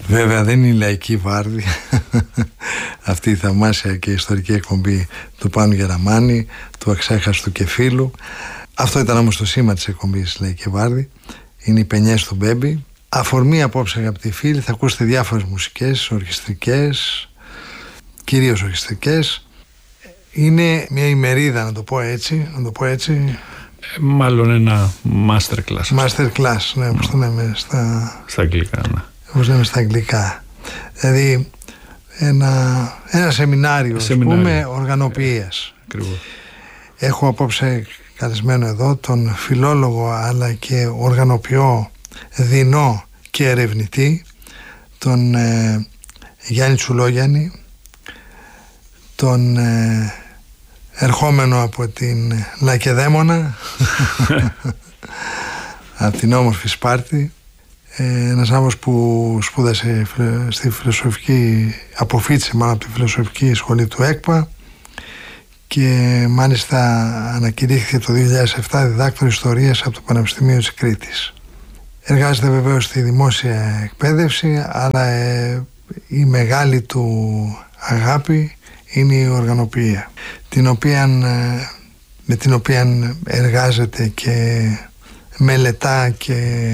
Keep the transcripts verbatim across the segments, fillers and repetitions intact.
Βέβαια δεν είναι η Λαϊκή Βάρδη αυτή η θαυμάσια και ιστορική εκπομπή του Πάνου Γεραμάνη, του αξέχαστου Κεφίλου. Αυτό ήταν όμως το σήμα της εκπομπής Λαϊκή Βάρδη. Είναι οι πενιές του Μπέμπι. Αφορμή απόψε, αγαπητοί φίλοι, θα ακούσετε διάφορες μουσικές, ορχιστρικές, κυρίως ορχιστρικές. Είναι μια ημερίδα, να το πω έτσι, να το πω έτσι. Ε, μάλλον ένα masterclass. Masterclass, ναι, όπως το λέμε στα... Στα αγγλικά, ναι. Όπως λέμε στα αγγλικά. Δηλαδή ένα, ένα σεμινάριο, σεμινάριο. Ας πούμε, οργανοποιίας. Ε, ακριβώς. Έχω απόψε καλεσμένο εδώ τον φιλόλογο αλλά και οργανοποιό, δεινό και ερευνητή, τον ε, Γιάννη Τσουλόγιαννη, τον ε, ερχόμενο από την Λακεδαίμονα από την όμορφη Σπάρτη, ε, ένας άνθρωπος που σπούδασε στη φιλοσοφική, αποφύτησε μάλλον από τη φιλοσοφική σχολή του ΕΚΠΑ και μάλιστα ανακηρύχθηκε το δύο χιλιάδες επτά διδάκτορ ιστορίας από το Πανεπιστημίο της Κρήτης. Εργάζεται βεβαίως στη δημόσια εκπαίδευση, αλλά ε, η μεγάλη του αγάπη είναι η οργανοποιία, την οποία, ε, με την οποία εργάζεται και μελετά και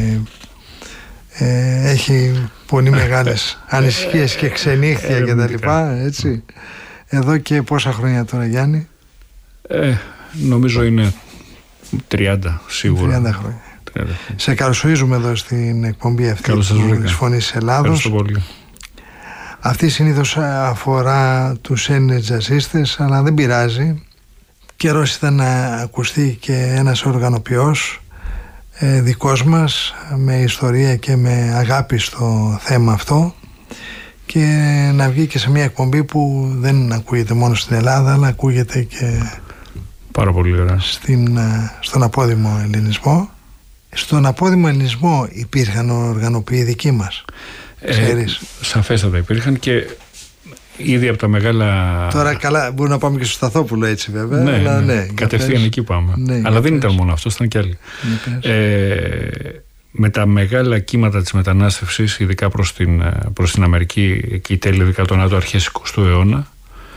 ε, έχει πολύ μεγάλες ανησυχίες και ξενύχτια και τα λοιπά, έτσι. Εδώ και πόσα χρόνια τώρα, Γιάννη? Ε, νομίζω είναι τριάντα σίγουρα. τριάντα χρόνια. τριάντα. Σε καλωσορίζουμε εδώ στην εκπομπή αυτή της Φωνής Ελλάδος. Ευχαριστώ πολύ. Αυτή συνήθως αφορά τους Έλληνες τζαζίστες, αλλά δεν πειράζει. Καιρός ήταν να ακουστεί και ένας οργανοποιός ε, δικός μας, με ιστορία και με αγάπη στο θέμα αυτό, και να βγει και σε μια εκπομπή που δεν ακούγεται μόνο στην Ελλάδα, αλλά ακούγεται και πάρα πολύ ωραία στην, στον απόδημο ελληνισμό. Στον απόδημο ελληνισμό υπήρχαν οργανοποιοί δικοί μας, ξέρεις? Ε, σαφέστατα υπήρχαν και ήδη από τα μεγάλα... Τώρα καλά, μπορούμε να πάμε και στο Σταθόπουλο, έτσι βέβαια. Ναι, αλλά, ναι, ναι, κατευθείαν εκεί πάμε. Ναι, αλλά δεν ήταν μόνο αυτό, ήταν κι άλλοι. Ε, με τα μεγάλα κύματα της μετανάστευσης, ειδικά προς την, προς την Αμερική, εκεί τέλη δεκατονάτου, αρχές εικοστού αιώνα,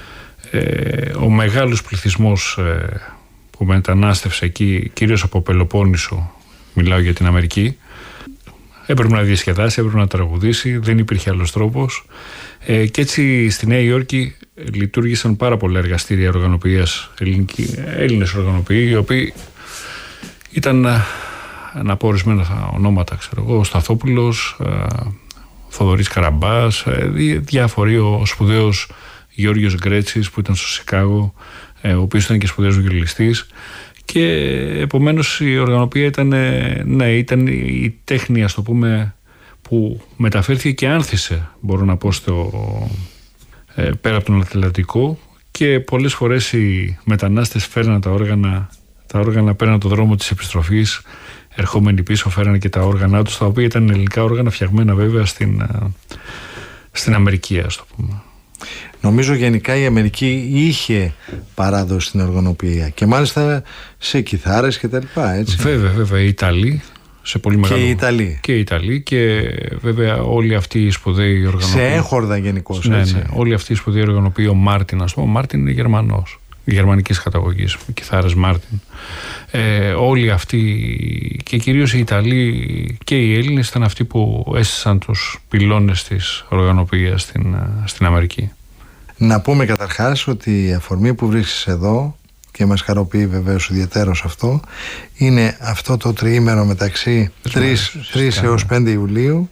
ε, ο μεγάλος πληθυσμός ε, που μετανάστευσε εκεί, κυρίως από Πελοπόννησο, μιλάω για την Αμερική, έπρεπε να διασκεδάσει, έπρεπε να τραγουδήσει, δεν υπήρχε άλλος τρόπος. Ε, και έτσι στη Νέα Υόρκη λειτουργήσαν πάρα πολλά εργαστήρια οργανοποιίας, Έλληνες οργανοποιοί, οι οποίοι ήταν, να πω ορισμένα ονόματα, ξέρω εγώ, ο Σταθόπουλος, Θοδωρής Καραμπάς, διάφοροι, ο σπουδαίος Γιώργος Γκρέτσης που ήταν στο Σικάγο, ο οποίος ήταν και σπουδαίος βιολινιστής. Και επομένως η οργανωπία ήταν, ναι, ήταν η τέχνη, ας το πούμε, που μεταφέρθηκε και άνθησε, μπορώ να πω, στο, ε, πέρα από τον Ατλαντικό, και πολλές φορές οι μετανάστες φέρναν τα όργανα, τα όργανα πέραν το δρόμο της επιστροφής, ερχόμενοι πίσω φέρναν και τα όργανα τους, τα οποία ήταν ελληνικά όργανα, φτιαγμένα βέβαια στην, στην Αμερική, ας το πούμε. Νομίζω γενικά η Αμερική είχε παράδοση στην οργανωπία και μάλιστα σε κιθάρες και τα λοιπά, έτσι. Βέβαια, βέβαια, οι Ιταλοί σε πολύ μεγάλο... Και οι Ιταλοί. Και οι Ιταλοί και βέβαια όλοι αυτοί οι σπουδαίοι οργανωποί. Σε έγχορδα γενικώς, ναι, έτσι. Ναι, όλοι αυτοί οι σπουδαίοι οργανωποί, ο Μάρτιν, ας πούμε, ο Μάρτιν είναι Γερμανός, γερμανικής καταγωγής, κιθάρες Μάρτιν. Ε, όλοι αυτοί και κυρίως οι Ιταλοί και οι Έλληνες ήταν αυτοί που έστησαν τους πυλώνες της οργανωπίας στην, στην Αμερική. Να πούμε καταρχάς ότι η αφορμή που βρίσκεις εδώ, και μας χαροποιεί βεβαίως ιδιαιτέρως αυτό, είναι αυτό το τριήμερο μεταξύ τρεις έως πέντε Ιουλίου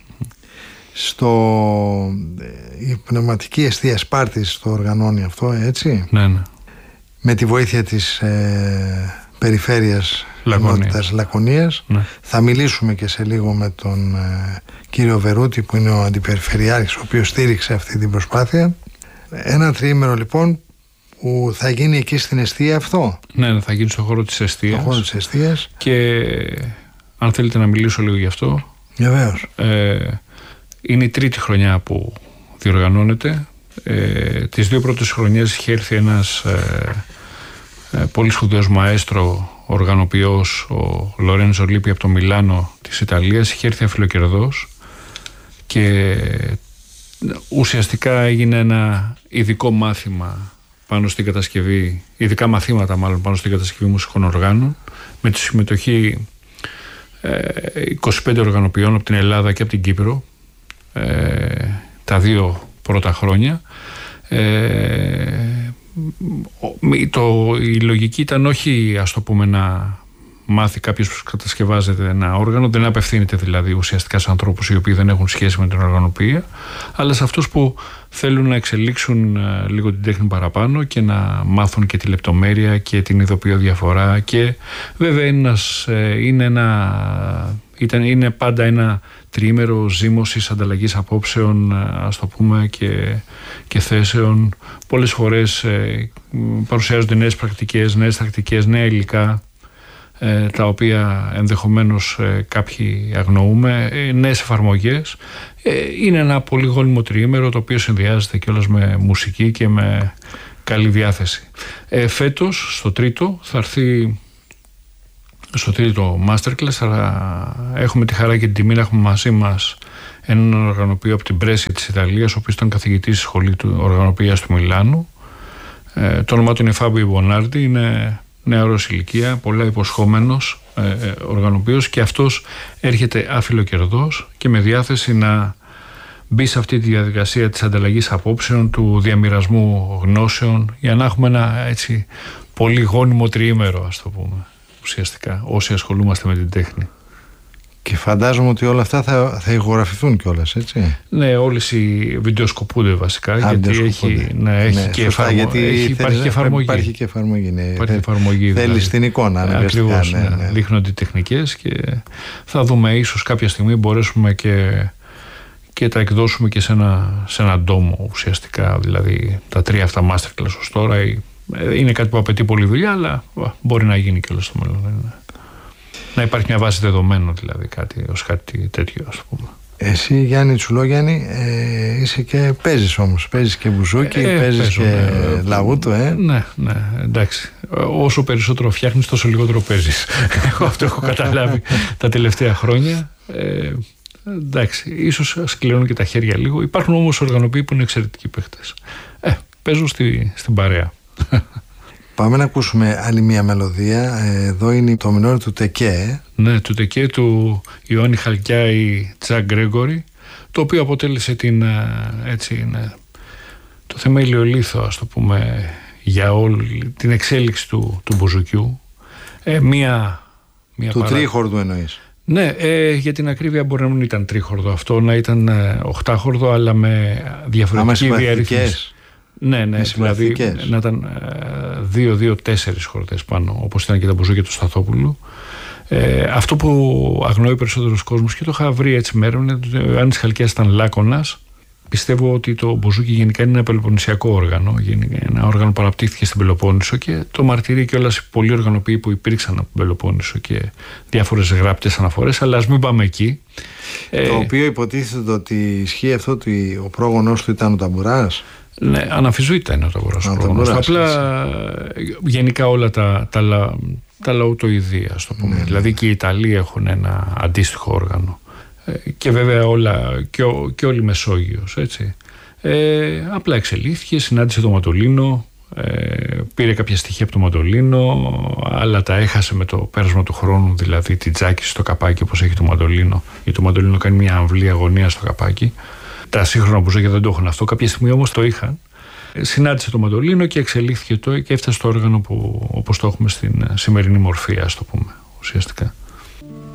στο, η πνευματική εστία Σπάρτης το οργανώνει αυτό, έτσι. Ναι, ναι. Με τη βοήθεια της ε, περιφέρειας Λακωνίας, Λακωνίας. Ναι. Θα μιλήσουμε και σε λίγο με τον ε, κύριο Βερούτη, που είναι ο αντιπεριφερειάρχης, ο οποίος στήριξε αυτή την προσπάθεια. Ένα τριήμερο λοιπόν που θα γίνει εκεί στην εστία αυτό. Ναι, θα γίνει στο χώρο της εστίας. Στο χώρο της εστίας. Και αν θέλετε να μιλήσω λίγο γι' αυτό. Βεβαίως. Ε, είναι η τρίτη χρονιά που διοργανώνεται. Ε, τις δύο πρώτες χρονιές είχε έρθει ένας ε, ε, πολύ σπουδαίος μαέστρο οργανοποιός, ο Λορέντζο Λίπη από το Μιλάνο της Ιταλίας. Είχε έρθει αφιλοκερδός και ουσιαστικά έγινε ένα ειδικό μάθημα πάνω στην κατασκευή, ειδικά μαθήματα μάλλον πάνω στην κατασκευή μουσικών οργάνων, με τη συμμετοχή είκοσι πέντε οργανοποιών από την Ελλάδα και από την Κύπρο ε, τα δύο πρώτα χρόνια. Ε, το, η λογική ήταν όχι, ας το πούμε, να μάθει κάποιος που κατασκευάζεται ένα όργανο, δεν απευθύνεται δηλαδή ουσιαστικά σε ανθρώπους οι οποίοι δεν έχουν σχέση με την οργανοποιία, αλλά σε αυτούς που θέλουν να εξελίξουν λίγο την τέχνη παραπάνω και να μάθουν και τη λεπτομέρεια και την ειδοποιώ διαφορά. Και βέβαια είναι, ένας, είναι, ένα, ήταν, είναι πάντα ένα τριήμερο ζήμωσης, ανταλλαγής απόψεων, ας το πούμε, και, και θέσεων. Πολλές φορές ε, παρουσιάζονται νέες πρακτικές, νέες τακτικές, νέα υλικά, ε, τα οποία ενδεχομένως ε, κάποιοι αγνοούμε, ε, νέες εφαρμογές. Ε, είναι ένα πολύ γόνιμο τριήμερο, το οποίο συνδυάζεται κιόλας με μουσική και με καλή διάθεση. Ε, φέτος, στο τρίτο, θα έρθει στο τρίτο Masterclass, θα έχουμε τη χαρά και την τιμή να έχουμε μαζί μας έναν οργανοποιό από την Πρέσια της Ιταλίας, ο οποίος ήταν καθηγητής στη σχολή του οργανοποιίας του Μιλάνου. Ε, το όνομά του είναι Φάμπιο Μπονάρντι, είναι νεαρός ηλικία, πολλά υποσχόμενος ε, οργανοποιός, και αυτός έρχεται άφιλοκερδός και με διάθεση να μπει σε αυτή τη διαδικασία της ανταλλαγής απόψεων, του διαμοιρασμού γνώσεων, για να έχουμε ένα έτσι πολύ γόνιμο τριήμερο, ας το πούμε, ουσιαστικά, όσοι ασχολούμαστε με την τέχνη. Και φαντάζομαι ότι όλα αυτά θα, θα ηχογραφηθούν κιόλας, έτσι. Ναι, όλες οι βιντεοσκοπούνται βασικά. Α, γιατί έχει, ναι, έχει ναι, και σωστά, γιατί έχει, υπάρχει και εφαρμογή. Υπάρχει και εφαρμογή. Ναι. Υπάρχει εφαρμογή, θέλει δηλαδή την εικόνα. Ακριβώς, ναι, ναι, ναι. Δείχνονται τεχνικές και θα δούμε, ίσως κάποια στιγμή μπορέσουμε και, και τα εκδώσουμε και σε ένα, σε ένα ντόμο ουσιαστικά. Δηλαδή τα τρία αυτά masterclass ως τώρα είναι κάτι που απαιτεί πολλή δουλειά, αλλά μπορεί να γίνει κιόλας στο μέλλον. Να υπάρχει μια βάση δεδομένων, δηλαδή, κάτι, ως κάτι τέτοιο, ας πούμε. Εσύ, Γιάννη Τσουλόγιαννη, ε, είσαι και παίζεις όμως. Παίζεις και μπουζούκι, ε, παίζεις παίζω, και ναι, λαούτο, ε. Ναι, ναι, εντάξει. Όσο περισσότερο φτιάχνεις, τόσο λιγότερο παίζεις. Αυτό έχω καταλάβει τα τελευταία χρόνια. Ε, εντάξει, ίσως σκληρώνουν και τα χέρια λίγο. Υπάρχουν όμως οργανοποιοί που είναι εξαιρετικοί παίχτες. Ε, παίζω στη, στην παρέα. Πάμε να ακούσουμε άλλη μια μελωδία. Εδώ είναι το μινόρι του Τεκέ. Ναι, του Τεκέ, του Ιωάννη Χαλκιάη Τζακ Γκρέγκορη, το οποίο αποτέλεσε την, έτσι, ναι, το θεμέλιο λίθο, ας το πούμε, για όλη την εξέλιξη του, του μπουζουκιού. Ε, μία, μία του παρά... τρίχορδου εννοείς. Ναι, ε, για την ακρίβεια μπορεί να μην ήταν τρίχορδο αυτό, να ήταν ε, οχτάχορδο, αλλά με διαφορετική διαρρύθμιση. Ναι, ναι, δηλαδή να ήταν δύο δύο τέσσερις χορδές πάνω, όπως ήταν και τα μπουζούκια του Σταθόπουλου. Ε, αυτό που αγνοεί περισσότερος κόσμος, και το είχα βρει έτσι μέρη, είναι ότι ο Ιωάννης Χαλκιάς ήταν λάκωνας. Πιστεύω ότι το μπουζούκι γενικά είναι ένα πελοποννησιακό όργανο, ένα όργανο που αναπτύχθηκε στην Πελοπόννησο, και το μαρτυρεί κιόλας πολλοί οργανοποιοί που υπήρξαν από την Πελοπόννησο και διάφορες γράπτες αναφορές, αλλά ας μην πάμε εκεί. Το ε, οποίο υποτίθεται ότι ισχύει αυτό, ότι ο πρόγονός του ήταν ο ταμπουράς. Ναι, αναμφισβήτητα είναι ο ταμπουράς ο πρόγονος. Απλά γενικά όλα τα, τα, τα, τα λαουτοειδή, ας το πούμε. Ναι, δηλαδή και οι Ιταλοί έχουν ένα αντίστοιχο όργανο. Ε, και βέβαια όλα, και, ο, και όλη η Μεσόγειος, έτσι. Ε, απλά εξελίχθηκε, συνάντησε το μαντολίνο, ε, πήρε κάποια στοιχεία από το μαντολίνο, αλλά τα έχασε με το πέρασμα του χρόνου, δηλαδή την τζάκιση στο καπάκι, όπως έχει το μαντολίνο. Γιατί το μαντολίνο κάνει μια αμβλή αγωνία στο καπάκι. Τα σύγχρονα μπουζούκια δεν το έχουν αυτό. Κάποια στιγμή όμως το είχαν. Συνάντησε το μαντολίνο και εξελίχθηκε το και έφτασε στο όργανο που, όπως το έχουμε στην σημερινή μορφή, ας το πούμε, ουσιαστικά.